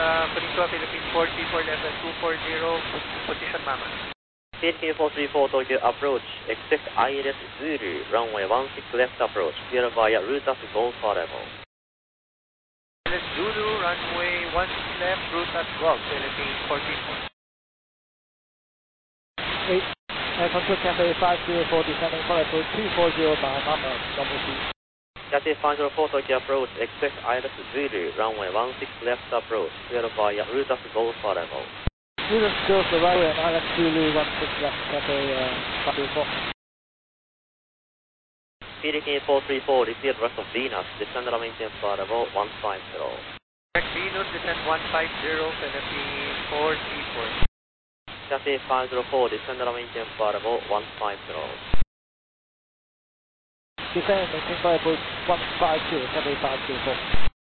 Peninsula Philippine 44 level 240, position Mama. PHK 434 Tokyo approach, expect ILS Zulu, runway 16 left approach, clear via route at Golf level. ILS Zulu, runway 16 left, route at Golf, Philippine 44. control Cathay 504 descending for approach 240 by Mama, double T. Cathay 504 Tokyo approach, expect ILS Zulu, runway 16 left approach, clear via route at Golf level. Student skills the runway and ILS Zulu 16 left, Cathay 504. PDK 434, repeat rest of Venus, descend and maintain flight level 150. Correct Venus, descend 150, Philippine 434. Cathay 504, descend and maintain flight level 150. Descend and maintain flight approach 150, Cathay 504.